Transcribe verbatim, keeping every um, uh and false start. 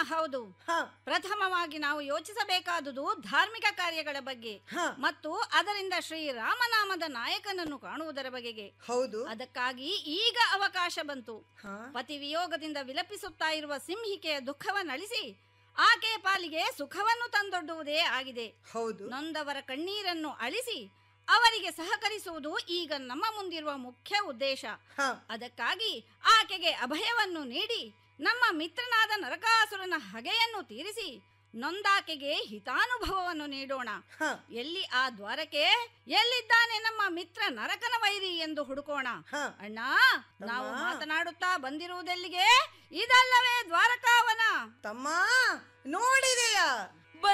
ಹೌದು. ಪ್ರಥಮವಾಗಿ ನಾವು ಯೋಚಿಸಬೇಕಾದುದು ಧಾರ್ಮಿಕ ಕಾರ್ಯಗಳ ಬಗ್ಗೆ ಮತ್ತು ಅದರಿಂದ ಶ್ರೀರಾಮನಾಮದ ನಾಯಕನನ್ನು ಕಾಣುವುದರ ಬಗೆಗೆ. ಹೌದು. ಅದಕ್ಕಾಗಿ ಈಗ ಅವಕಾಶ ಬಂತು. ಪತಿ ವಿಯೋಗದಿಂದ ವಿಲಪಿಸುತ್ತಾ ಇರುವ ಸಿಂಹಿಕೆಯ ದುಃಖವನ್ನಳಿಸಿ ಆಕೆಯ ಪಾಲಿಗೆ ಸುಖವನ್ನು ತಂದೊಡ್ಡುವುದೇ ಆಗಿದೆ. ಹೌದು. ನೊಂದವರ ಕಣ್ಣೀರನ್ನು ಅಳಿಸಿ ಅವರಿಗೆ ಸಹಕರಿಸುವುದು ಈಗ ನಮ್ಮ ಮುಂದಿರುವ ಮುಖ್ಯ ಉದ್ದೇಶ. ಅದಕ್ಕಾಗಿ ಆಕೆಗೆ ಅಭಯವನ್ನು ನೀಡಿ ನಮ್ಮ ಮಿತ್ರನಾದ ನರಕಾಸುರನ ಹಗೆಯನ್ನು ತೀರಿಸಿ ನೊಂದಾಕೆಗೆ ಹಿತಾನುಭವವನ್ನು ನೀಡೋಣ. ಎಲ್ಲಿ ಆ ದ್ವಾರಕೆ, ಎಲ್ಲಿದ್ದಾನೆ ನಮ್ಮ ಮಿತ್ರ ನರಕನ ವೈರಿ ಎಂದು ಹುಡುಕೋಣ. ಅಣ್ಣ, ನಾವು ಮಾತನಾಡುತ್ತಾ ಬಂದಿರುವುದೆಲ್ಲಿಗೆ? ಇದಲ್ಲವೇ ದ್ವಾರಕಾವನ? ತಮ್ಮ, ನೋಡಿದೆಯಾ